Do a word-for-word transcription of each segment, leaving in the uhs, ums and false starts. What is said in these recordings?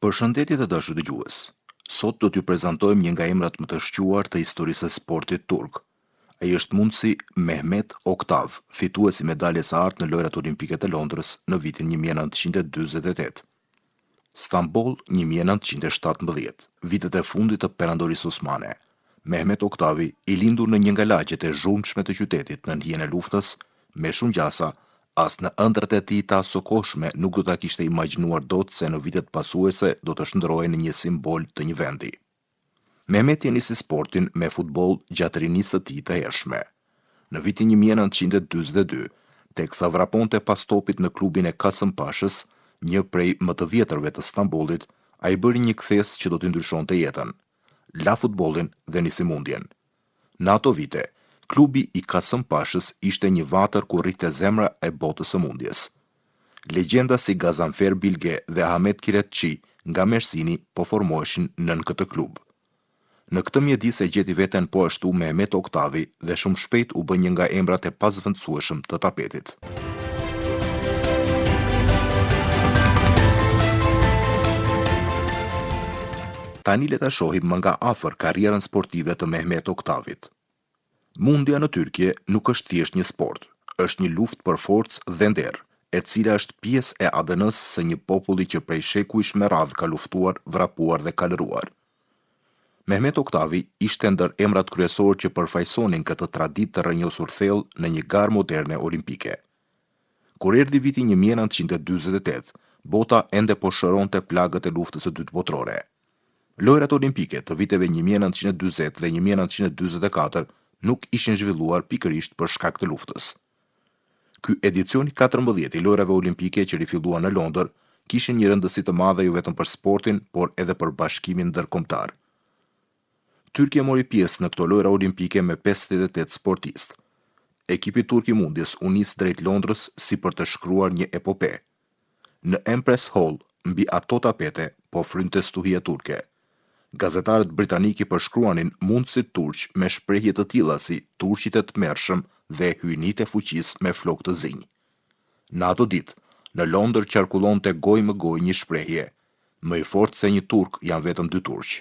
Përshëndetje të dashur dëgjues. Sot do t'ju prezantojmë një nga emrat më të shquar të historisë së sportit turk. Ai është mundsi Mehmet Oktav, fituesi i medaljes së artë në Lojrat Olimpike të Londrës në vitin një mijë e nëntëqind e dyzet e tetë. Stamboll një mijë e nëntëqind e shtatëmbëdhjetë, vitet e fundit të perandorisë osmane. Mehmet Oktavi, i lindur në një nga lagjet e zhurmshme të qytetit në hijen e luftës, me shumë gjasa, as në ëndrat e tij të asokoshme nuk do ta kishte imagjinuar dot se në vitet pasuese do të shndërrohej në një simbol të një vendi. Mehmeti nisi sportin me futboll gjatë rinisë së tij të hershme. Në vitin një mijë e nëntëqind e dyzet e dy, teksa vraponte pas topit në klubin e Kasëmpashës, një prej më të vjetërve të Stambollit, ai bëri një kthes që do t'i ndryshonte jetën. La futbollin dhe nisi mundjen. Në ato vite, klubi i Kasëmpashës ishte një vatër ku rrinte zemra e botës së mundjes. Legjenda si Gazanfer Bilge dhe Ahmet Kiretçi nga Mersini po formoheshin nën këtë klub. Në këtë mjedis e gjeti veten po ashtu Mehmet Oktavi dhe shumë shpejt u bë një nga emrat e pazvendësueshëm të tapetit. Tani le ta shohim më nga afër karrierën sportive të Mehmet Oktavit. Mundja në Tyrkje nuk është thjesht një sport, është një luftë për forcë dhe nder, e cila është pjesë e A D N-s së një populli që prej shekujsh me radhë ka luftuar, vrapuar dhe kalëruar. Mehmet Oktavi ishte ndër emrat kryesor që përfaqësonin këtë traditë të rrënjosur thellë në një garë moderne olimpike. Kur erdhi viti një mijë e nëntëqind e dyzet e tetë, bota ende po shëronte plagët e luftës së dytë botërore. Lojrat olimpike të viteve një mijë e nëntëqind e dyzet dhe një mijë e nëntëqind e dyzet e katër nuk ishin zhvilluar pikërisht për shkak të luftës. Ky edicioni katërmbëdhjetë i Lojrave Olimpike që rifilluan në Londër kishin një rëndësi të madhe jo vetëm për sportin, por edhe për bashkimin ndërkombëtar. Tyrkia mori pjesë në këto Lojra Olimpike me pesëdhjetë e tetë sportistë. Ekipi turk i mundjes u nis drejt Londrës si për të shkruar një epope. Në Empress Hall, mbi ato tapete, po frynte stuhia turke. Gazetarët britanikë përshkruanin mundësit turq me shprehje të tilla si turqit e tmerrshëm dhe hyjnit e fuqisë me flokë të zinj. Në ato ditë, në Londër qarkullonte gojë më gojë një shprehje: më i fortë se një turk janë vetëm dy turq.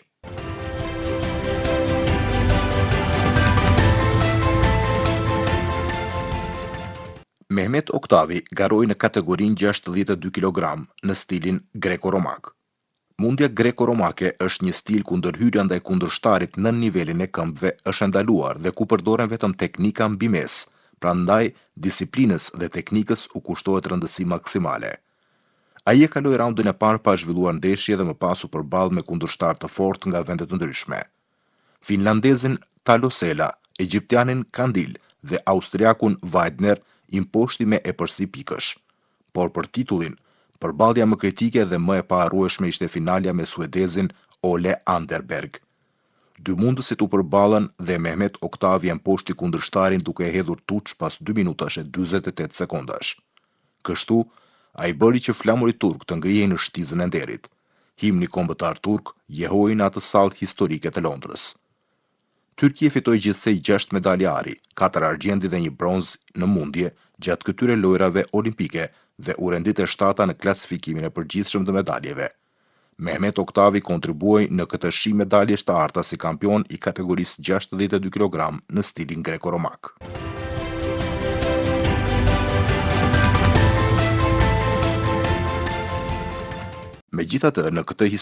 Mehmet Oktavi garoi në kategorinë gjashtëdhjetë e dy kilogram në stilin greko-romak. Mundja greko-romake është një stil ku ndërhyrja ndaj kundërshtarit nën nivelin e këmbëve është ndaluar dhe ku përdoren vetëm teknika mbi mes, prandaj disiplinës dhe teknikës u kushtohet rëndësi maksimale. Ai e kaloi raundin e parë pa zhvilluar ndeshje dhe më pas u përball me kundërshtar të fortë nga vende të ndryshme. Finlandezin Talosela, egjiptianin Kandil dhe austriakun Weidner imposhti me epërsi pikësh. Por për titullin, përballja më kritike dhe më e paharrueshme ishte finalja me suedezin Ole Anderberg. Dy mundësit u përballën dhe Mehmet Oktavi imposhti kundërshtarin duke e hedhur tuç pas dy minutash e dyzet e tetë sekondash. Kështu, ai bëri që flamurit turk të ngrihej në shtizën e nderit. Himni kombëtar turk jehoi në atë sallë historike të Londrës. Tyrkia fitoi gjithsej gjashtë medalje ari, katër argjendi dhe një bronz në mundje gjatë këtyre lojrave olimpike dhe u rendit e shtata në klasifikimin e përgjithshëm të medaljeve. Mehmet Oktavi kontribuoi në këtë shi medaljesh të arta si kampion i kategorisë gjashtëdhjetë e dy kilogram në stilin greko-romak. Megjithatë, në këtë